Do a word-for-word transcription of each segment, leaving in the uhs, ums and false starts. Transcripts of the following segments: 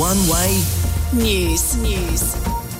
One Way News. News.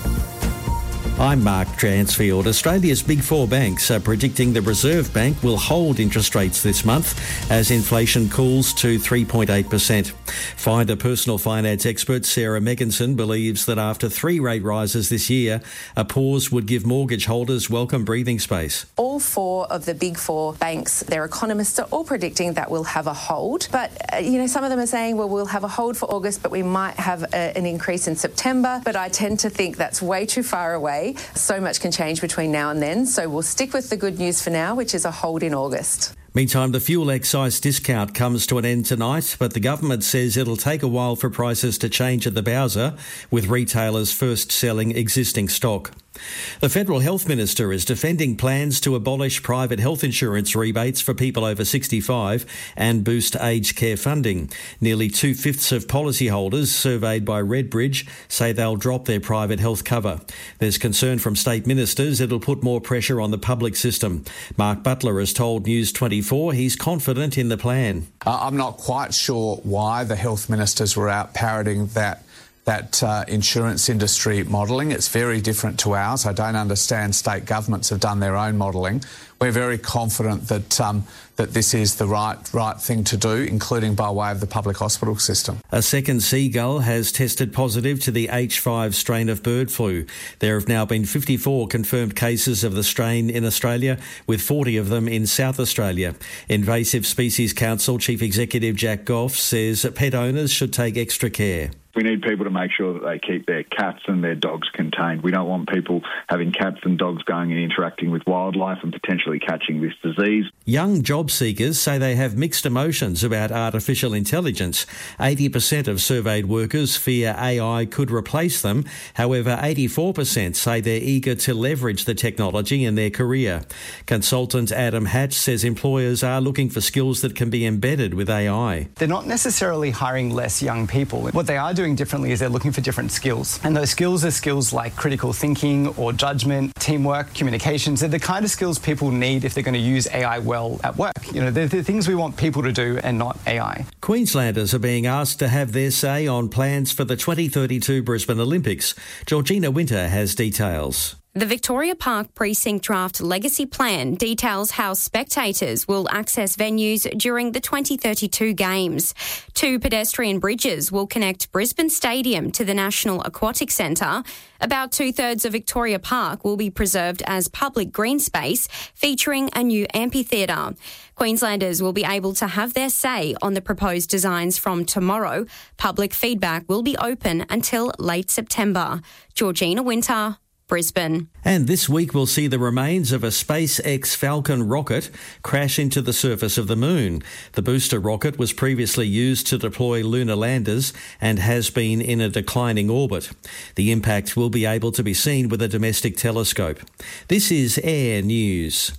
I'm Mark Dransfield. Australia's big four banks are predicting the Reserve Bank will hold interest rates this month as inflation cools to three point eight percent. Finder personal finance expert Sarah Megginson believes that after three rate rises this year, a pause would give mortgage holders welcome breathing space. All four of the big four banks, their economists are all predicting that we'll have a hold. But, uh, you know, some of them are saying, well, we'll have a hold for August, but we might have a, an increase in September. But I tend to think that's way too far away. So much can change between now and then, so we'll stick with the good news for now, which is a hold in August. Meantime, the fuel excise discount comes to an end tonight, but the government says it'll take a while for prices to change at the Bowser, with retailers first selling existing stock. The Federal Health Minister is defending plans to abolish private health insurance rebates for people over sixty-five and boost aged care funding. Nearly two-fifths of policyholders surveyed by Redbridge say they'll drop their private health cover. There's concern from state ministers it'll put more pressure on the public system. Mark Butler has told News twenty-four he's confident in the plan. Uh, I'm not quite sure why the health ministers were out parroting that that uh, insurance industry modelling. It's very different to ours. I don't understand state governments have done their own modelling. We're very confident that um, that this is the right right thing to do, including by way of the public hospital system. A second seagull has tested positive to the H five strain of bird flu. There have now been fifty-four confirmed cases of the strain in Australia, with forty of them in South Australia. Invasive Species Council Chief Executive Jack Goff says pet owners should take extra care. We need people to make sure that they keep their cats and their dogs contained. We don't want people having cats and dogs going and interacting with wildlife and potentially catching this disease. Young job seekers say they have mixed emotions about artificial intelligence. eighty percent of surveyed workers fear A I could replace them. However, eighty-four percent say they're eager to leverage the technology in their career. Consultant Adam Hatch says employers are looking for skills that can be embedded with A I. They're not necessarily hiring less young people. What they are doing differently is they're looking for different skills. And those skills are skills like critical thinking or judgment, teamwork, communications. They're the kind of skills people need if they're going to use A I well at work. You know, they're the things we want people to do and not A I. Queenslanders are being asked to have their say on plans for the twenty thirty-two Brisbane Olympics. Georgina Winter has details. The Victoria Park Precinct Draft Legacy Plan details how spectators will access venues during the twenty thirty-two Games. Two pedestrian bridges will connect Brisbane Stadium to the National Aquatic Centre. About two-thirds of Victoria Park will be preserved as public green space, featuring a new amphitheatre. Queenslanders will be able to have their say on the proposed designs from tomorrow. Public feedback will be open until late September. Georgina Winter, Brisbane. And this week we'll see the remains of a SpaceX Falcon rocket crash into the surface of the moon. The booster rocket was previously used to deploy lunar landers and has been in a declining orbit. The impact will be able to be seen with a domestic telescope. This is Air News.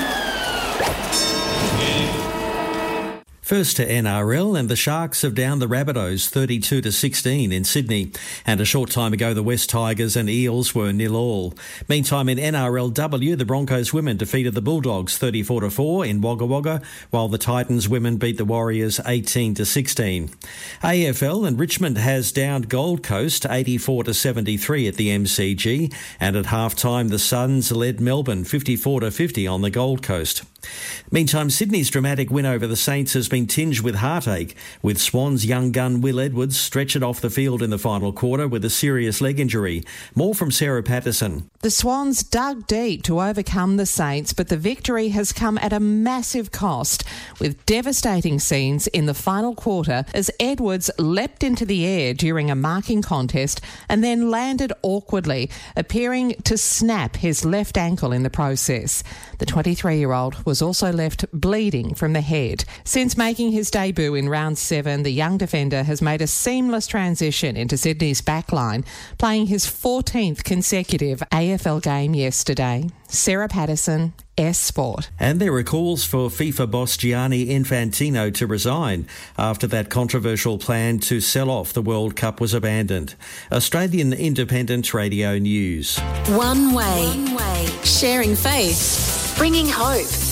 First to N R L, and the Sharks have downed the Rabbitohs thirty-two to sixteen in Sydney. And a short time ago, the West Tigers and Eels were nil all. Meantime, in N R L W, the Broncos women defeated the Bulldogs thirty-four to four in Wagga Wagga, while the Titans women beat the Warriors eighteen to sixteen. A F L, and Richmond has downed Gold Coast eighty-four to seventy-three at the M C G, and at half-time the Suns led Melbourne fifty-four to fifty on the Gold Coast. Meantime, Sydney's dramatic win over the Saints has been tinged with heartache, with Swans young gun Will Edwards stretched off the field in the final quarter with a serious leg injury. More from Sarah Patterson. The Swans dug deep to overcome the Saints, but the victory has come at a massive cost, with devastating scenes in the final quarter as Edwards leapt into the air during a marking contest and then landed awkwardly, appearing to snap his left ankle in the process. The twenty-three-year-old was also left bleeding from the head. Since making his debut in round seven, the young defender has made a seamless transition into Sydney's backline, playing his fourteenth consecutive A F L game yesterday. Sarah Patterson, S Sport. And there are calls for FIFA boss Gianni Infantino to resign after that controversial plan to sell off the World Cup was abandoned. Australian Independent Radio News. One way. One way. Sharing faith. Bringing hope.